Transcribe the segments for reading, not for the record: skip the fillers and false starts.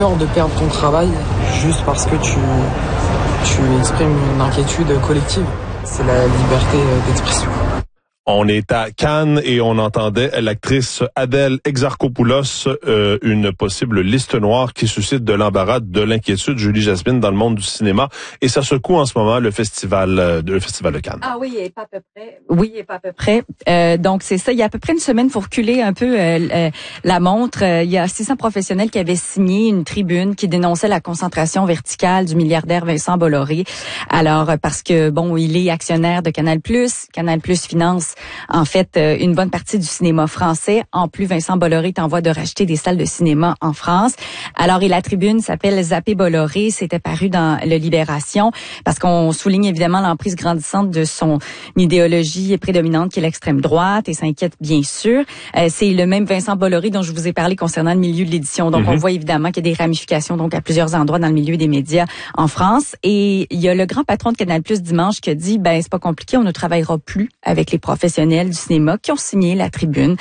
Peur de perdre ton travail juste parce que tu exprimes une inquiétude collective. C'est la liberté d'expression. On est à Cannes et on entendait l'actrice Adèle Exarchopoulos, une possible liste noire qui suscite de l'embarras, de l'inquiétude, Julie Jasmine, dans le monde du cinéma. Et ça secoue en ce moment le festival de Cannes. Ah oui, et pas à peu près. Oui, et pas à peu près. Donc c'est ça. Il y a à peu près une semaine, pour reculer un peu la montre, il y a 600 professionnels qui avaient signé une tribune qui dénonçait la concentration verticale du milliardaire Vincent Bolloré. Alors parce que bon, il est actionnaire de Canal+. Canal+ finance en fait une bonne partie du cinéma français. En plus, Vincent Bolloré est en voie de racheter des salles de cinéma en France. Alors, et la tribune s'appelle Zapper Bolloré. C'était paru dans le Libération parce qu'on souligne évidemment l'emprise grandissante de son idéologie prédominante qui est l'extrême droite et s'inquiète bien sûr. C'est le même Vincent Bolloré dont je vous ai parlé concernant le milieu de l'édition. Donc, on voit évidemment qu'il y a des ramifications donc à plusieurs endroits dans le milieu des médias en France. Et il y a le grand patron de Canal+ dimanche qui a dit, c'est pas compliqué, on ne travaillera plus avec les professionnels du cinéma qui ont signé la tribune.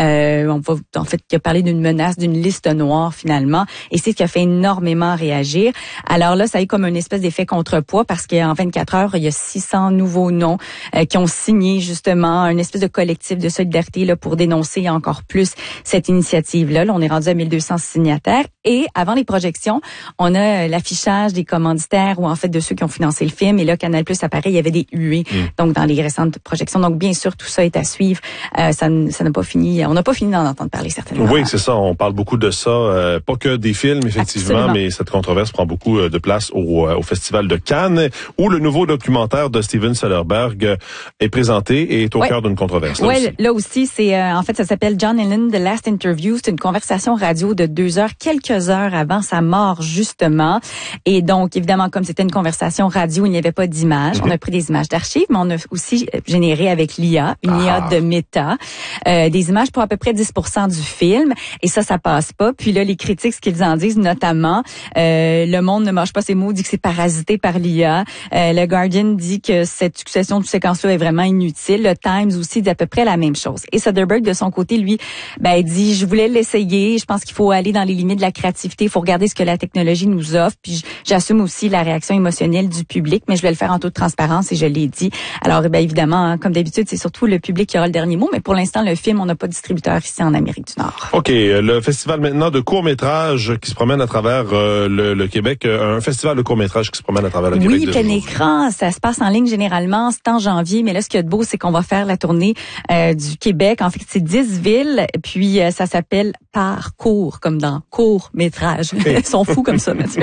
Qui a parlé d'une menace, d'une liste noire finalement, et c'est ce qui a fait énormément réagir. Alors là, ça a eu comme une espèce d'effet contrepoids parce qu'en 24 heures, il y a 600 nouveaux noms qui ont signé justement une espèce de collectif de solidarité là pour dénoncer encore plus cette initiative-là. Là, on est rendu à 1200 signataires et avant les projections, on a l'affichage des commanditaires ou en fait de ceux qui ont financé le film. Et là, Canal+ apparaît, il y avait des huées donc dans les récentes projections. Donc bien sûr, tout ça est à suivre. Ça n'a pas fini. On n'a pas fini d'en entendre parler certainement. Oui, c'est ça. On parle beaucoup de ça. Pas que des films, effectivement, absolument. Mais cette controverse prend beaucoup de place au Festival de Cannes, où le nouveau documentaire de Steven Soderbergh est présenté et est au cœur d'une controverse. Oui, là aussi, c'est en fait, ça s'appelle John Lennon, The Last Interview. C'est une conversation radio de 2 heures, quelques heures avant sa mort, justement. Et donc, évidemment, comme c'était une conversation radio, il n'y avait pas d'images. On a pris des images d'archives, mais on a aussi généré avec l'IA, une IA de Meta, des images pour à peu près 10% du film. Et ça passe pas. Puis là, les critiques, ce qu'ils en disent, notamment, Le Monde ne mâche pas ses mots, dit que c'est parasité par l'IA. Le Guardian dit que cette succession de séquences-là est vraiment inutile. Le Times aussi dit à peu près la même chose. Et Soderbergh, de son côté, lui, il dit, je voulais l'essayer. Je pense qu'il faut aller dans les limites de la créativité. Il faut regarder ce que la technologie nous offre. Puis j'assume aussi la réaction émotionnelle du public, mais je vais le faire en toute transparence et je l'ai dit. Alors, évidemment, comme d'habitude, c'est surtout le public qui aura le dernier mot, mais pour l'instant, le film, on n'a pas de distributeur ici en Amérique du Nord. OK. Le festival maintenant de court-métrage qui se promène à travers le Québec, un festival de court-métrage qui se promène à travers le Québec. Oui, plein écran, ça se passe en ligne généralement, c'est en janvier, mais là, ce qu'il y a de beau, c'est qu'on va faire la tournée du Québec. En fait, c'est 10 villes, puis ça s'appelle Parcours, comme dans court-métrage. Ils sont fous comme ça, Mathieu.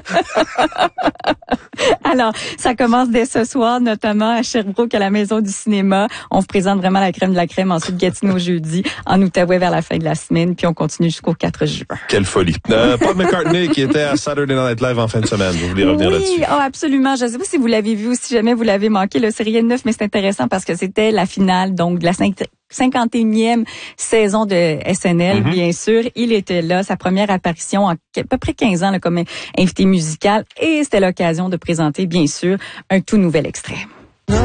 Alors, ça commence dès ce soir, notamment à Sherbrooke, à la Maison du cinéma. On vous présente vraiment la crème de la crème. Ensuite, Gatineau jeudi, en Outaouais vers la fin de la semaine, puis on continue jusqu'au 4 juin. Quelle folie. Paul McCartney qui était à Saturday Night Live en fin de semaine. Vous voulez revenir là-dessus? Oui, absolument. Je ne sais pas si vous l'avez vu ou si jamais vous l'avez manqué. Le c'est rien de neuf, mais c'est intéressant parce que c'était la finale donc de la 51e saison de SNL, bien sûr. Il était là, sa première apparition en à peu près 15 ans là, comme invité musical, et c'était l'occasion de présenter, bien sûr, un tout nouvel extrait.